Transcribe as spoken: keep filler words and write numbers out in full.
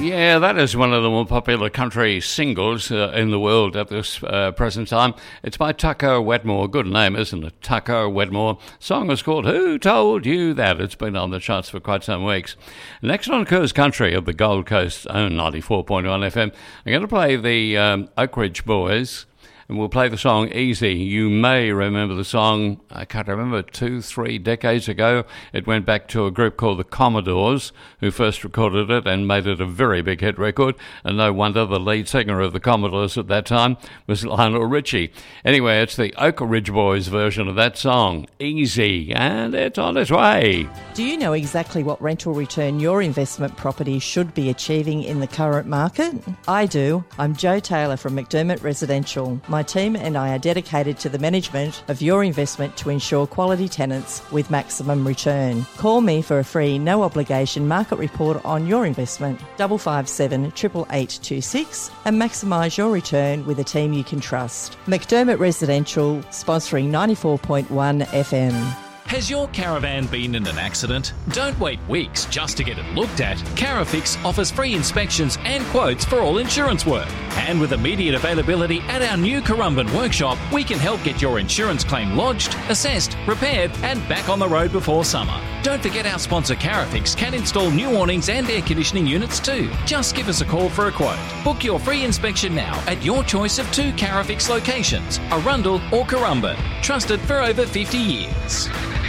Yeah, that is one of the more popular country singles uh, in the world at this uh, present time. It's by Tucker Wetmore. Good name, isn't it? Tucker Wetmore. Song is called Who Told You That? It's been on the charts for quite some weeks. Next on Kerr's Country of the Gold Coast own ninety-four point one F M, I'm going to play the um, Oak Ridge Boys. And we'll play the song Easy. You may remember the song, I can't remember, two, three decades ago. It went back to a group called the Commodores, who first recorded it and made it a very big hit record. And no wonder the lead singer of the Commodores at that time was Lionel Richie. Anyway, it's the Oak Ridge Boys version of that song, Easy, and it's on its way. Do you know exactly what rental return your investment property should be achieving in the current market? I do. I'm Jo Taylor from McDermott Residential. My team and I are dedicated to the management of your investment to ensure quality tenants with maximum return. Call me for a free, no obligation market report on your investment, five five seven, eight eight eight two six, and maximise your return with a team you can trust. McDermott Residential, sponsoring ninety-four point one F M. Has your caravan been in an accident? Don't wait weeks just to get it looked at. Carafix offers free inspections and quotes for all insurance work. And with immediate availability at our new Currumbin workshop, we can help get your insurance claim lodged, assessed, repaired and back on the road before summer. Don't forget our sponsor Carafix can install new awnings and air conditioning units too. Just give us a call for a quote. Book your free inspection now at your choice of two Carafix locations, Arundel or Currumbin. Trusted for over fifty years.